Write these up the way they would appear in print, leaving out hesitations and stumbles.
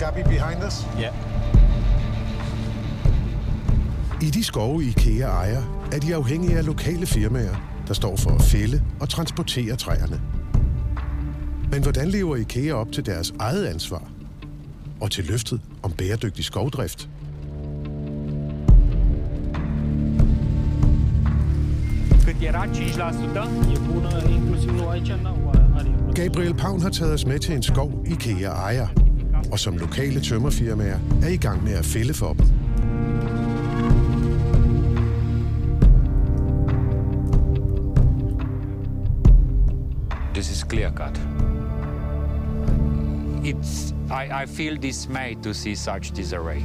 happy behind us? Yeah. I de skove IKEA ejer, er de afhængige af lokale firmaer, der står for at fælde og transportere træerne. Men hvordan lever IKEA op til deres eget ansvar? Og til løftet om bæredygtig skovdrift? Gabriel Paun har taget os med til en skov, IKEA ejer, og som lokale tømmerfirmaer er i gang med at fælde for dem. This is clear cut. I feel dismayed to see such disarray.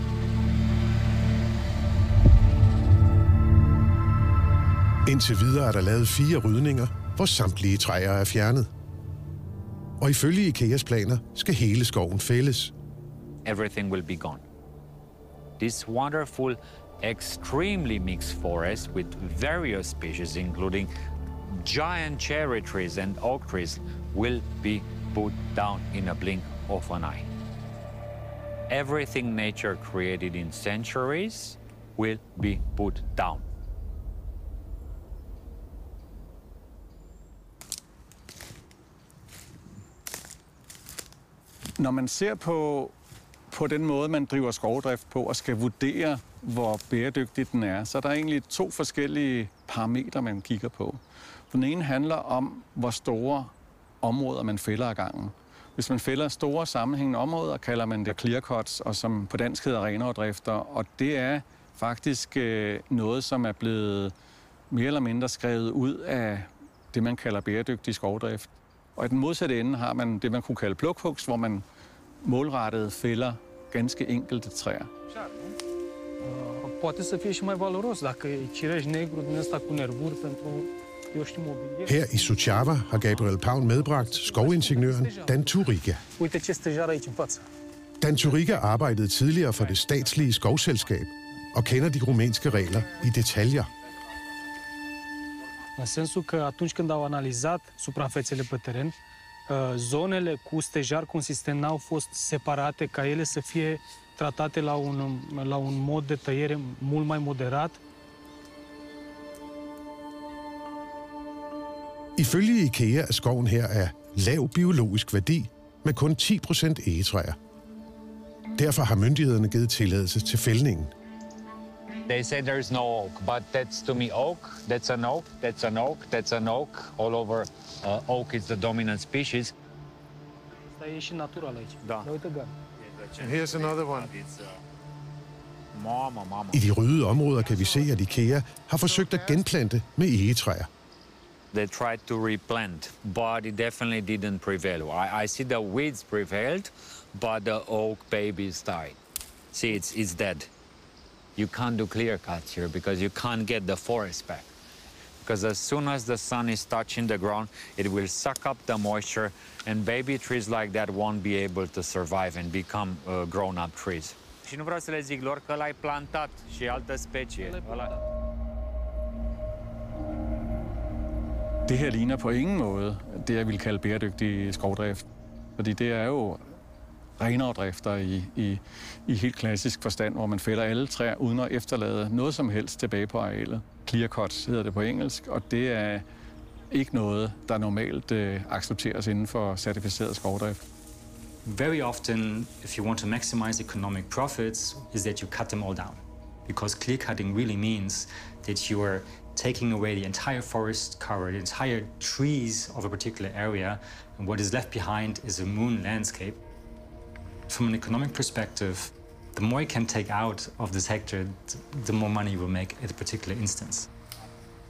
Indtil videre er der lavet 4 rydninger, hvor samtlige træer er fjernet. Og ifølge IKEAs planer skal hele skoven fældes. Everything will be gone. This wonderful, extremely mixed forest with various species, including giant cherry trees and oak trees, will be put down in a blink of an eye. Everything nature created in centuries will be put down. Når man ser på den måde, man driver skovdrift på og skal vurdere, hvor bæredygtig den er, så er der egentlig 2 forskellige parametre, man kigger på. Den ene handler om, hvor store områder man fælder ad gangen. Hvis man fælder store sammenhængende områder, kalder man det clear cuts, og som på dansk hedder renoverdrifter. Og det er faktisk noget, som er blevet mere eller mindre skrevet ud af det, man kalder bæredygtig skovdrift. Og i den modsatte ende har man det, man kunne kalde plukhugst, hvor man målrettet fælder ganske enkelte træer. Poate să fie și mai valoros dacă e cireș negru din ăsta cu nervuri pentru, eu știu, mobilier. Her i Suceava har Gabriel Paun medbragt skovingeniøren Dan Turiga. Uite ce stejar aici în față. Dan Turiga arbejdede tidligere for det statslige skovselskab og kender de rumænske regler i detaljer. În sensul că atunci când au analizat suprafețele pe teren, zonele cu stejar consistent n-au fost separate ca ele să fie tratate la un mod de tăiere mult mai moderat. Ifølge IKEA er skoven her af lav biologisk værdi med kun 10% egetræer. Derfor har myndighederne givet tilladelse til fældningen. They say there's no oak, but that's to me oak, that's an oak, that's an oak, that's an oak. All over oak is the dominant species. Asta e și natural aici. Da. Uite gard. And here's another one. Mama. I de ryddede områder kan vi se, at IKEA har forsøgt at genplante med egetræer. They tried to replant, but it definitely didn't prevail. I see the weeds prevailed, but the oak babies died. See, it's dead. You can't do clear cuts here because you can't get the forest back. Because as soon as the sun is touching the ground, it will suck up the moisture, and baby trees like that won't be able to survive and become grown-up trees. Și nu vreau să le zic lor că l-ai plantat și altă specie. Det her ligner på ingen måde det, jeg vil kalde bæredygtig skovdrift. Fordi det er jo renoverdrifter i helt klassisk forstand, hvor man fælder alle træer uden at efterlade noget som helst tilbage på arealet. Clear cuts hedder det på engelsk, og det er ikke noget, der normalt accepteres inden for certificeret skovdrift. Very often, if you want to maximize economic profits, is that you cut them all down. Because clear cutting really means that you are taking away the entire forest cover, the entire trees of a particular area, and what is left behind is a moon landscape. From an economic perspective, the more you can take out of this hectare, the more money you will make at a particular instance.